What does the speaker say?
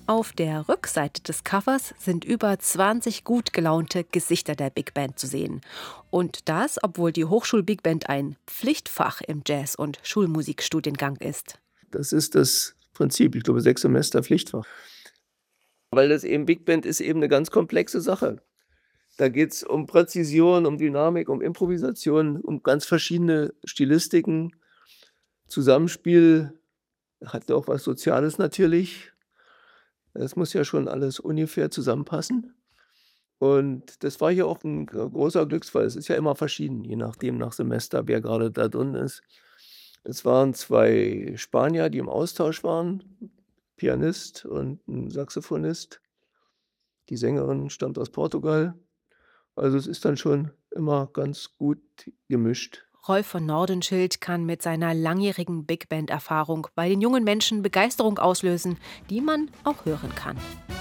Auf der Rückseite des Covers sind über 20 gut gelaunte Gesichter der Big Band zu sehen. Und das, obwohl die Hochschul-Big Band ein Pflichtfach im Jazz- und Schulmusikstudiengang ist. Das ist das Prinzip. Ich glaube, 6 Semester Pflichtfach. Weil das eben Big Band ist eben 'ne ganz komplexe Sache. Da geht's um Präzision, um Dynamik, um Improvisation, um ganz verschiedene Stilistiken. Zusammenspiel hat auch was Soziales natürlich. Es muss ja schon alles ungefähr zusammenpassen. Und das war hier auch 'n großer Glücksfall. Es ist ja immer verschieden, je nachdem nach Semester, wer grade da drin ist. Es waren 2 Spanier, die im Austausch waren, Pianist und 'n Saxophonist. Die Sängerin stammt aus Portugal. Also, es ist dann schon immer ganz gut gemischt. Rolf von Nordenschild kann mit seiner langjährigen Big Band-Erfahrung bei den jungen Menschen Begeisterung auslösen, die man auch hören kann.